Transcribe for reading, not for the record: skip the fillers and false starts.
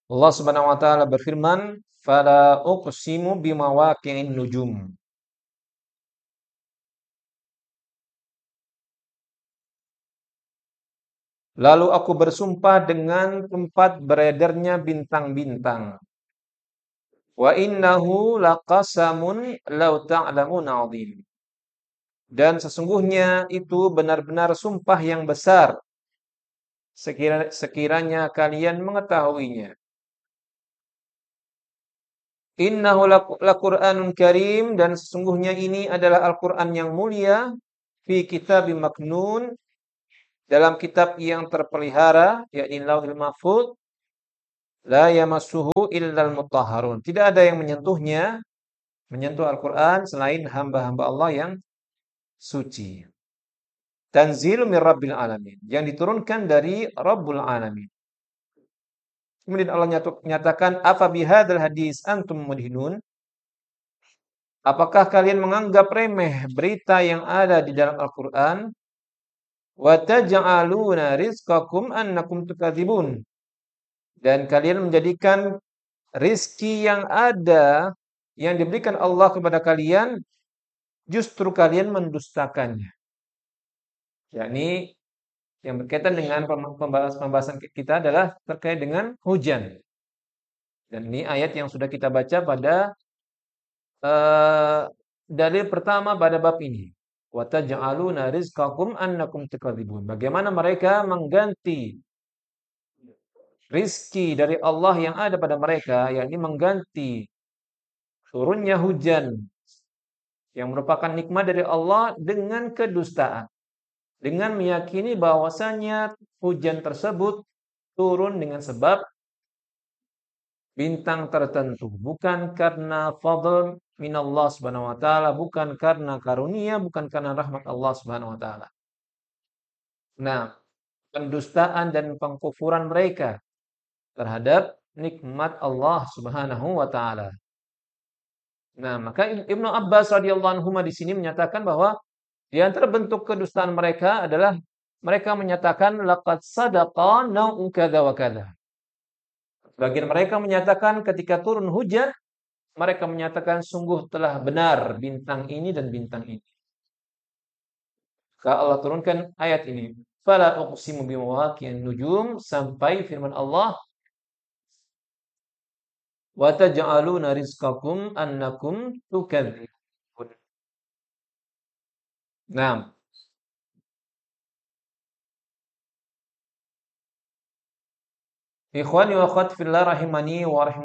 Allah Subhanahu wa taala berfirman, "Fala uqsimu bimawaqi'in nujum." Lalu aku bersumpah dengan tempat beredarnya bintang-bintang. Wa innahu laqasamun law ta'lamun 'adzim. Dan sesungguhnya itu benar-benar sumpah yang besar sekiranya kalian mengetahuinya. Innahu laqur'anun karim, dan sesungguhnya ini adalah Al-Qur'an yang mulia, fi kitabim maknun, dalam kitab yang terpelihara, yakni Lauhul Mahfuz, la yamassuhu illal mutahharun. Tidak ada yang menyentuh Al-Qur'an selain hamba-hamba Allah yang suci. Tanzilu mir Rabbil alamin, yang diturunkan dari Rabbul alamin. Kemudian Allah nyatakan, afa bihadzal hadis antum mudhinun? Apakah kalian menganggap remeh berita yang ada di dalam Al-Qur'an? Wa taj'aluna rizqakum annakum tukadzibun. Dan kalian menjadikan rizki yang ada, yang diberikan Allah kepada kalian, justru kalian mendustakannya. Yakni yang berkaitan dengan pembahasan kita adalah terkait dengan hujan. Dan ini ayat yang sudah kita baca pada uh, dalil pertama pada bab ini. Wa taj'aluna rizqakum annakum tukadzibun. Bagaimana mereka mengganti rizki dari Allah yang ada pada mereka, yakni mengganti turunnya hujan yang merupakan nikmat dari Allah dengan kedustaan. Dengan meyakini bahwasanya hujan tersebut turun dengan sebab bintang tertentu, bukan karena fadl minallah Subhanahu wa taala, bukan karena karunia, bukan karena rahmat Allah Subhanahu wa taala. Nah, pendustaan dan pengkufuran mereka terhadap nikmat Allah Subhanahu wa taala. Nah, maka Ibnu Abbas radhiyallahu anhu di sini menyatakan bahwa di antara bentuk kedustaan mereka adalah mereka menyatakan laqad sadaqa nau'u kadza wa kadza. Bagian mereka menyatakan ketika turun hujan, mereka menyatakan sungguh telah benar bintang ini dan bintang ini. Maka Allah turunkan ayat ini. Fala uqsimu bimawaqi'in nujum, sampai firman Allah, wa taj'aluna rizqakum annakum tukadzibun. Nah, ikhwani wa akhwati fillah rahimani wa